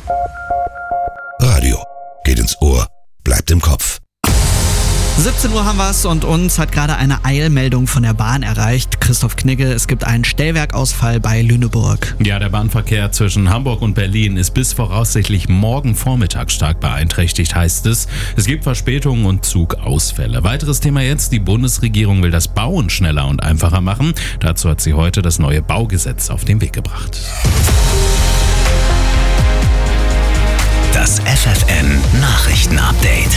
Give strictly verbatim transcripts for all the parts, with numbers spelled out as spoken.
Radio geht ins Ohr, bleibt im Kopf. siebzehn Uhr haben wir's und uns hat gerade eine Eilmeldung von der Bahn erreicht. Christoph Knigge, es gibt einen Stellwerkausfall bei Lüneburg. Ja, der Bahnverkehr zwischen Hamburg und Berlin ist bis voraussichtlich morgen Vormittag stark beeinträchtigt, heißt es. Es gibt Verspätungen und Zugausfälle. Weiteres Thema jetzt, die Bundesregierung will das Bauen schneller und einfacher machen. Dazu hat sie heute das neue Baugesetz auf den Weg gebracht. Das F F N Nachrichtenupdate.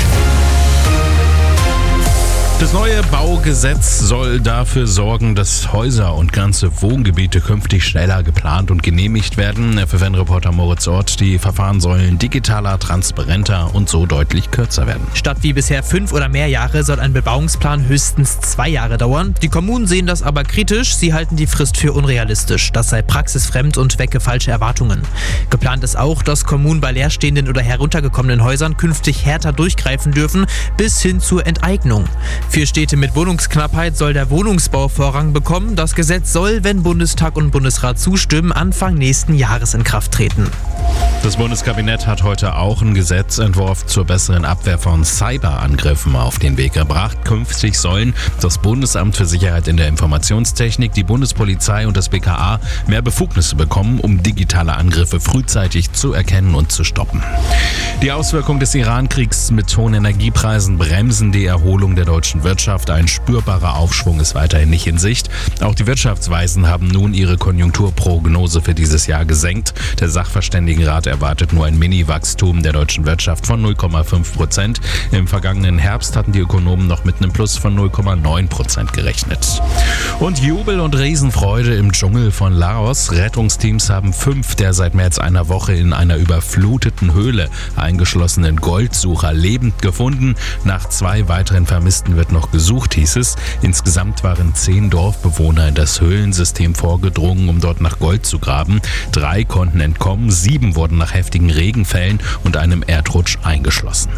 Das neue Baugesetz soll dafür sorgen, dass Häuser und ganze Wohngebiete künftig schneller geplant und genehmigt werden. F F N-Reporter Moritz Ort, die Verfahren sollen digitaler, transparenter und so deutlich kürzer werden. Statt wie bisher fünf oder mehr Jahre soll ein Bebauungsplan höchstens zwei Jahre dauern. Die Kommunen sehen das aber kritisch. Sie halten die Frist für unrealistisch. Das sei praxisfremd und wecke falsche Erwartungen. Geplant ist auch, dass Kommunen bei leerstehenden oder heruntergekommenen Häusern künftig härter durchgreifen dürfen, bis hin zur Enteignung. Für Städte mit Wohnungsknappheit soll der Wohnungsbau Vorrang bekommen. Das Gesetz soll, wenn Bundestag und Bundesrat zustimmen, Anfang nächsten Jahres in Kraft treten. Das Bundeskabinett hat heute auch einen Gesetzentwurf zur besseren Abwehr von Cyberangriffen auf den Weg gebracht. Künftig sollen das Bundesamt für Sicherheit in der Informationstechnik, die Bundespolizei und das B K A mehr Befugnisse bekommen, um digitale Angriffe frühzeitig zu erkennen und zu stoppen. Die Auswirkungen des Iran-Kriegs mit hohen Energiepreisen bremsen die Erholung der deutschen Wirtschaft. Ein spürbarer Aufschwung ist weiterhin nicht in Sicht. Auch die Wirtschaftsweisen haben nun ihre Konjunkturprognose für dieses Jahr gesenkt. Der Sachverständigenrat erwartet nur ein Mini-Wachstum der deutschen Wirtschaft von null Komma fünf Prozent. Im vergangenen Herbst hatten die Ökonomen noch mit einem Plus von null Komma neun Prozent gerechnet. Und Jubel und Riesenfreude im Dschungel von Laos. Rettungsteams haben fünf der seit mehr als einer Woche in einer überfluteten Höhle eingeschlossenen Goldsucher lebend gefunden. Nach zwei weiteren Vermissten wird noch gesucht, hieß es. Insgesamt waren zehn Dorfbewohner in das Höhlensystem vorgedrungen, um dort nach Gold zu graben. Drei konnten entkommen, sieben wurden nach heftigen Regenfällen und einem Erdrutsch eingeschlossen.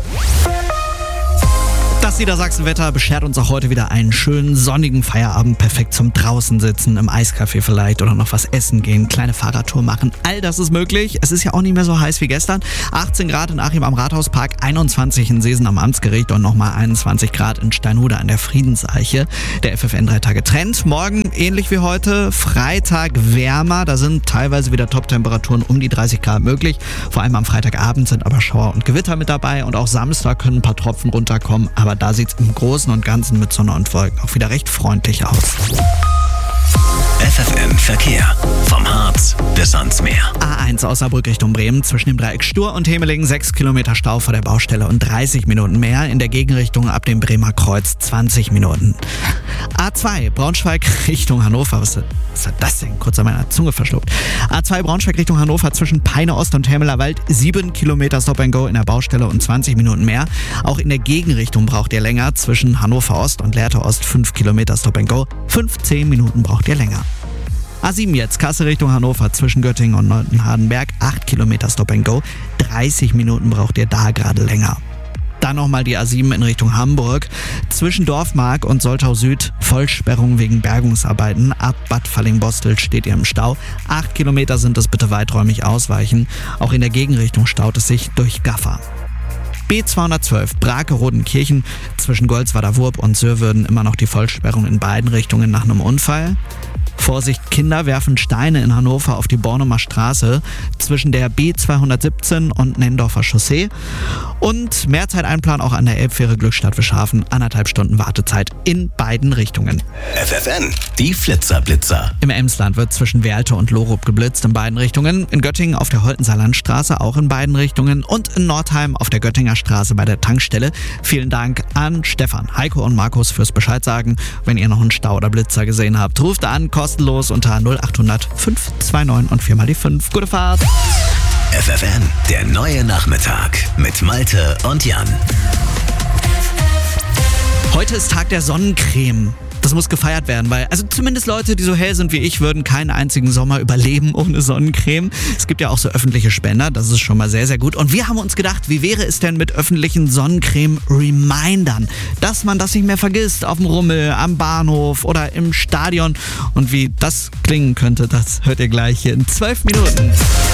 Das Niedersachsenwetter beschert uns auch heute wieder einen schönen sonnigen Feierabend, perfekt zum draußen sitzen, im Eiscafé vielleicht oder noch was essen gehen, kleine Fahrradtour machen. All das ist möglich. Es ist ja auch nicht mehr so heiß wie gestern. achtzehn Grad in Achim am Rathauspark, einundzwanzig in Seesen am Amtsgericht und nochmal einundzwanzig Grad in Steinhude an der Friedenseiche. Der F F N drei Tage Trend. Morgen ähnlich wie heute, Freitag wärmer. Da sind teilweise wieder Top-Temperaturen um die dreißig Grad möglich. Vor allem am Freitagabend sind aber Schauer und Gewitter mit dabei und auch Samstag können ein paar Tropfen runterkommen. Aber da sieht es im Großen und Ganzen mit Sonne und Wolken auch wieder recht freundlich aus. F F N Verkehr. Vom Harz bis ans Meer. A eins aus Saarbrück Richtung Bremen zwischen dem Dreieck Stur und Hemeling sechs Kilometer Stau vor der Baustelle und dreißig Minuten mehr. In der Gegenrichtung ab dem Bremer Kreuz zwanzig Minuten. A zwei Braunschweig Richtung Hannover. Was, was hat das denn? Kurz an meiner Zunge verschluckt. A zwei Braunschweig Richtung Hannover zwischen Peine Ost und Hemmelerwald sieben Kilometer Stop and Go in der Baustelle und zwanzig Minuten mehr. Auch in der Gegenrichtung braucht ihr länger. Zwischen Hannover Ost und Lehrte Ost fünf Kilometer Stop and Go. fünfzehn Minuten braucht ihr länger. A sieben jetzt, Kassel Richtung Hannover zwischen Göttingen und Nolten-Hardenberg, acht Kilometer Stop and Go, dreißig Minuten braucht ihr da gerade länger. Dann nochmal die A sieben in Richtung Hamburg, zwischen Dorfmark und Soltau Süd, Vollsperrung wegen Bergungsarbeiten, ab Bad Fallingbostel steht ihr im Stau, acht Kilometer sind es, bitte weiträumig ausweichen, auch in der Gegenrichtung staut es sich durch Gaffer. B zweihundertzwölf Brake-Rodenkirchen zwischen Goldswader-Wurp und Sörwürden immer noch die Vollsperrung in beiden Richtungen nach einem Unfall. Vorsicht, Kinder werfen Steine in Hannover auf die Bornumer Straße zwischen der B zweihundertsiebzehn und Nendorfer Chaussee. Und Mehrzeiteinplan auch an der Elbfähre Glückstadt-Wischhafen, anderthalb Stunden Wartezeit in beiden Richtungen. F F N, die Flitzer-Blitzer. Im Emsland wird zwischen Werlte und Lorup geblitzt in beiden Richtungen. In Göttingen auf der Holtenser Landstraße auch in beiden Richtungen. Und in Nordheim auf der Göttinger Straße bei der Tankstelle. Vielen Dank an Stefan, Heiko und Markus fürs Bescheid sagen. Wenn ihr noch einen Stau oder Blitzer gesehen habt, ruft an, kostenlos unter null acht hundert fünf zwei neun und vier mal die fünf. Gute Fahrt! F F N, der neue Nachmittag mit Malte und Jan. Heute ist Tag der Sonnencreme. Das muss gefeiert werden, weil also zumindest Leute, die so hell sind wie ich, würden keinen einzigen Sommer überleben ohne Sonnencreme. Es gibt ja auch so öffentliche Spender, das ist schon mal sehr, sehr gut. Und wir haben uns gedacht, wie wäre es denn mit öffentlichen Sonnencreme-Remindern? Dass man das nicht mehr vergisst auf dem Rummel, am Bahnhof oder im Stadion. Und wie das klingen könnte, das hört ihr gleich hier in zwölf Minuten.